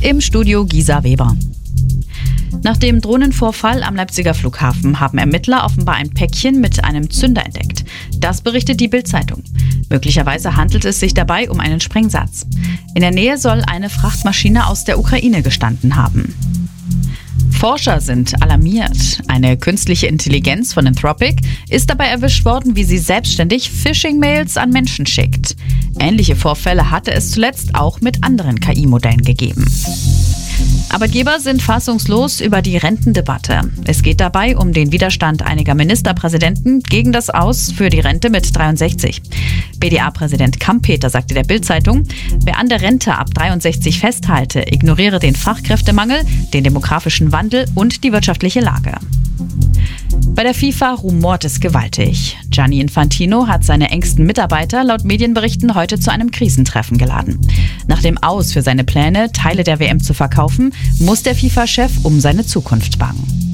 im Studio Gisa Weber. Nach dem Drohnenvorfall am Leipziger Flughafen haben Ermittler offenbar ein Päckchen mit einem Zünder entdeckt. Das berichtet die Bild-Zeitung. Möglicherweise handelt es sich dabei um einen Sprengsatz. In der Nähe soll eine Frachtmaschine aus der Ukraine gestanden haben. Forscher sind alarmiert. Eine künstliche Intelligenz von Anthropic ist dabei erwischt worden, wie sie selbstständig Phishing-Mails an Menschen schickt. Ähnliche Vorfälle hatte es zuletzt auch mit anderen KI-Modellen gegeben. Arbeitgeber sind fassungslos über die Rentendebatte. Es geht dabei um den Widerstand einiger Ministerpräsidenten gegen das Aus für die Rente mit 63. BDA-Präsident Kampeter sagte der Bild-Zeitung, wer an der Rente ab 63 festhalte, ignoriere den Fachkräftemangel, den demografischen Wandel und die wirtschaftliche Lage. Bei der FIFA rumort es gewaltig. Gianni Infantino hat seine engsten Mitarbeiter laut Medienberichten heute zu einem Krisentreffen geladen. Nach dem Aus für seine Pläne, Teile der WM zu verkaufen, muss der FIFA-Chef um seine Zukunft bangen.